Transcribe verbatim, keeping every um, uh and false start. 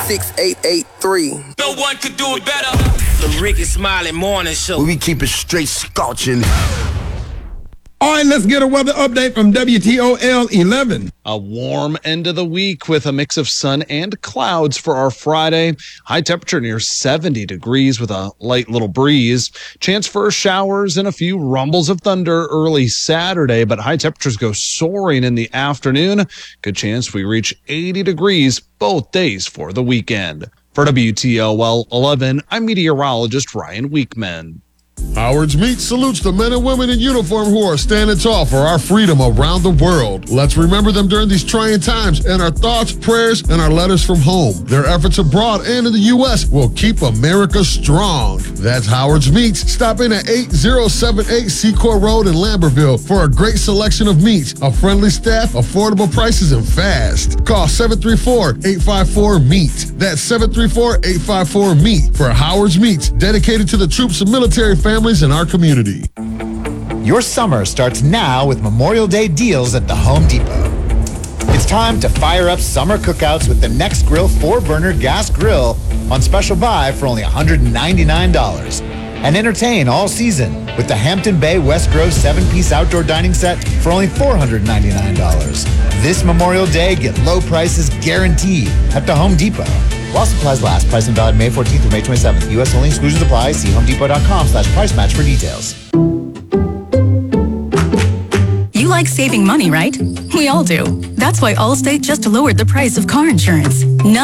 six eight eight three. No one could do it better. The Ricky Smiley Morning Show. We keep it straight scorching. All right, let's get a weather update from W T O L eleven. A warm end of the week with a mix of sun and clouds for our Friday. High temperature near seventy degrees with a light little breeze. Chance for showers and a few rumbles of thunder early Saturday, but high temperatures go soaring in the afternoon. Good chance we reach eighty degrees both days for the weekend. For W T O L eleven, I'm meteorologist Ryan Weekman. Howard's Meat salutes the men and women in uniform who are standing tall for our freedom around the world. Let's remember them during these trying times, and our thoughts, prayers, and our letters from home. Their efforts abroad and in the U S will keep America strong. That's Howard's Meats. Stop in at eight oh seven eight Secor Road in Lambertville for a great selection of meats, a friendly staff, affordable prices, and fast. Call seven three four, eight five four, MEAT. That's seven three four, eight five four, MEAT for Howard's Meats, dedicated to the troops and military families in our community. Your summer starts now with Memorial Day deals at the Home Depot. It's time to fire up summer cookouts with the Nextgrill four-burner gas grill on special buy for only one hundred ninety-nine dollars. And entertain all season with the Hampton Bay West Grove seven-piece outdoor dining set for only four hundred ninety-nine dollars. This Memorial Day, get low prices guaranteed at the Home Depot. While supplies last, pricing valid May fourteenth through May twenty-seventh. U S only, exclusions apply. See homedepot.com slash price match for details. You like saving money, right? We all do. That's why Allstate just lowered the price of car insurance.